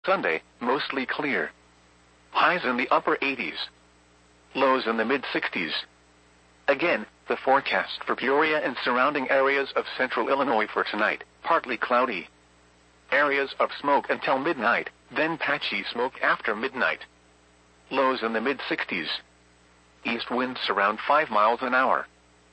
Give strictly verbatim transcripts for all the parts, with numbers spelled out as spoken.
Sunday, mostly clear. Highs in the upper eighties. Lows in the mid-sixties. Again, the forecast for Peoria and surrounding areas of central Illinois for tonight, partly cloudy. Areas of smoke until midnight, then patchy smoke after midnight. Lows in the mid-sixties. East winds around five miles an hour.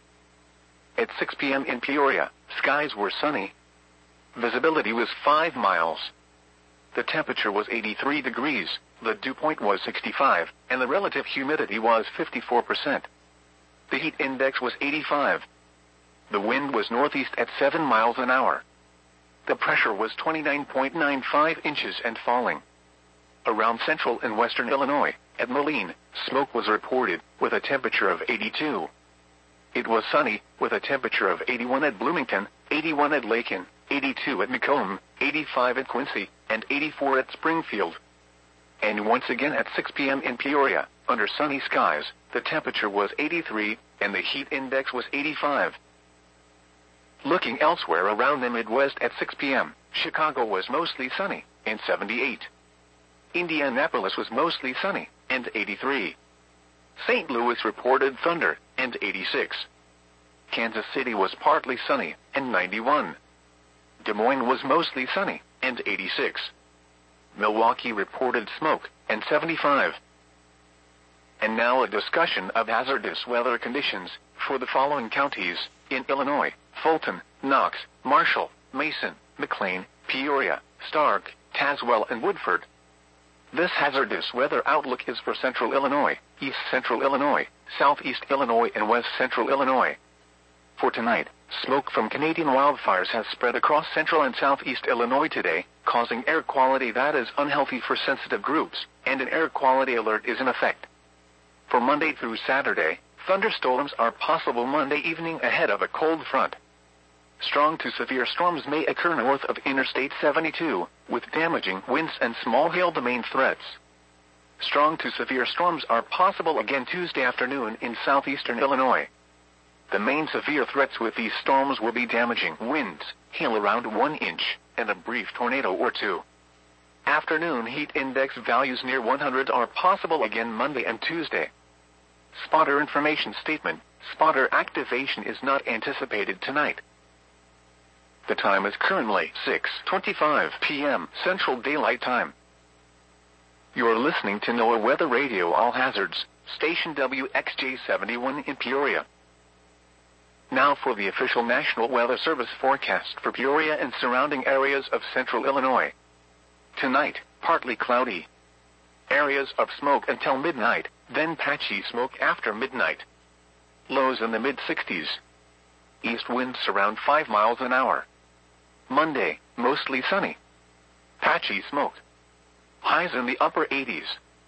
At six p m in Peoria, skies were sunny. Visibility was five miles. The temperature was eighty-three degrees, the dew point was sixty-five, and the relative humidity was fifty-four percent. The heat index was eighty-five. The wind was northeast at seven miles an hour. The pressure was twenty-nine point nine five inches and falling. Around central and western Illinois, at Moline, smoke was reported, with a temperature of eighty-two. It was sunny, with a temperature of eighty-one at Bloomington, eighty-one at Lakin, eighty-two at Macomb, eighty-five at Quincy, and eighty-four at Springfield. And once again at six p m in Peoria, under sunny skies, the temperature was eighty-three, and the heat index was eighty-five. Looking elsewhere around the Midwest at six p m, Chicago was mostly sunny, and seventy-eight. Indianapolis was mostly sunny, and eighty-three. Saint Louis reported thunder, and eighty-six. Kansas City was partly sunny, and ninety-one. Des Moines was mostly sunny, and eighty-six. Milwaukee reported smoke, and seventy-five. And now a discussion of hazardous weather conditions for the following counties in Illinois: Fulton, Knox, Marshall, Mason, McLean, Peoria, Stark, Tazewell, and Woodford. This hazardous weather outlook is for central Illinois, east central Illinois, southeast Illinois, and west central Illinois. For tonight, smoke from Canadian wildfires has spread across central and southeast Illinois today, causing air quality that is unhealthy for sensitive groups, and an air quality alert is in effect. For Monday through Saturday, thunderstorms are possible Monday evening ahead of a cold front. Strong to severe storms may occur north of Interstate seventy-two, with damaging winds and small hail the main threats. Strong to severe storms are possible again Tuesday afternoon in southeastern Illinois. The main severe threats with these storms will be damaging winds, hail around one inch, and a brief tornado or two. Afternoon heat index values near one hundred are possible again Monday and Tuesday. Spotter information statement: spotter activation is not anticipated tonight. The time is currently six twenty-five p m Central Daylight Time. You're listening to NOAA Weather Radio All Hazards, station W X J seventy-one in Peoria. Now for the official National Weather Service forecast for Peoria and surrounding areas of central Illinois. Tonight, partly cloudy. Areas of smoke until midnight, then patchy smoke after midnight. Lows in the mid-sixties. East winds around five miles an hour. Monday, mostly sunny. Patchy smoke. Highs in the upper eighties.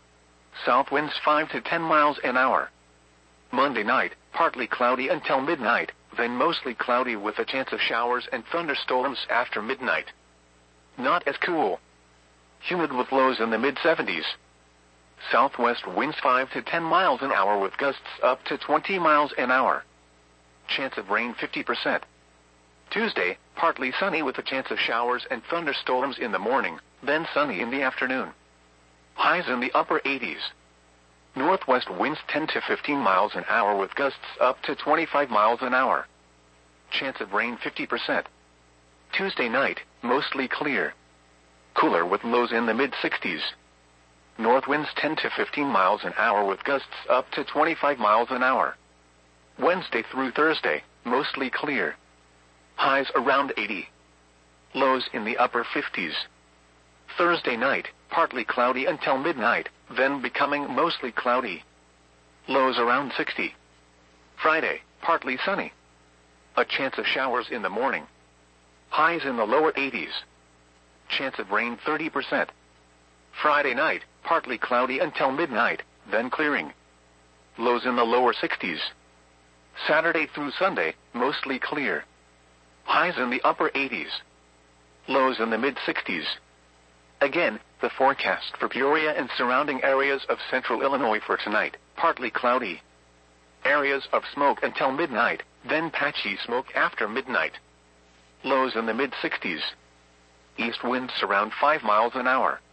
South winds five to ten miles an hour. Monday night, partly cloudy until midnight, then mostly cloudy with a chance of showers and thunderstorms after midnight. Not as cool. Humid with lows in the mid-seventies. Southwest winds five to ten miles an hour with gusts up to twenty miles an hour. Chance of rain fifty percent. Tuesday, partly sunny with a chance of showers and thunderstorms in the morning, then sunny in the afternoon. Highs in the upper eighties. Northwest winds ten to fifteen miles an hour with gusts up to twenty-five miles an hour. Chance of rain fifty percent. Tuesday night, mostly clear. Cooler with lows in the mid-sixties. North winds ten to fifteen miles an hour with gusts up to twenty-five miles an hour. Wednesday through Thursday, mostly clear. Highs around eighty. Lows in the upper fifties. Thursday night, partly cloudy until midnight, then becoming mostly cloudy. Lows around sixty. Friday, partly sunny. A chance of showers in the morning. Highs in the lower eighties. Chance of rain thirty percent. Friday night, partly cloudy until midnight, then clearing. Lows in the lower sixties. Saturday through Sunday, mostly clear. Highs in the upper eighties. Lows in the mid-sixties. Again, the forecast for Peoria and surrounding areas of central Illinois for tonight, partly cloudy. Areas of smoke until midnight, then patchy smoke after midnight. Lows in the mid-sixties. East winds around five miles an hour.